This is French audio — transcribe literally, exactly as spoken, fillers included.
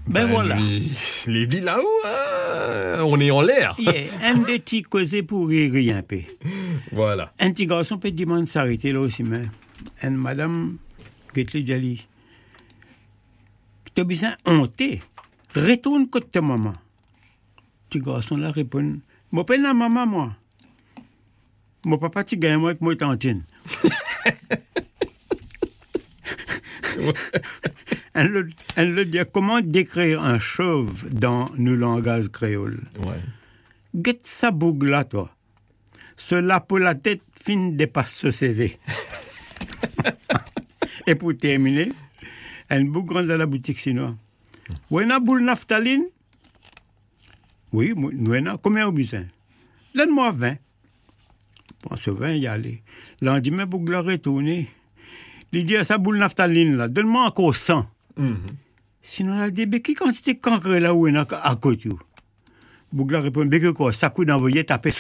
Ben, ben voilà. Lui, les villes là-haut, hein, on est en l'air. Yeah, un des petits causés pour rire un peu. Voilà. Un petit garçon peut demander de s'arrêter là aussi, mais une madame qui te dit, tu as besoin honté, retourne côté ta maman. Petit garçon là répond, moi pas la maman moi. Mon papa tu gagnes moi avec moi tantine. Elle le dit, comment décrire un chauve dans nos langages créoles? Ouais. Guette sa bougue là, toi. Cela pour la tête fine dépasse ce C V. Et pour terminer, une boucle grande dans la boutique chinoise. Vous avez une boule naphtaline? Oui, nous avons. Combien vous besoin? Donne-moi vingt. Bon, ce vingt, y aller. Le lendemain, pour le retourner, il dit à sa boule naphtaline, là, donne-moi encore cent. Mm-hmm. Sinon, elle dit, mais qui quantité de cancre là où il y a à côté? Bougla répond, mais que quoi, ça coûte d'envoyer taper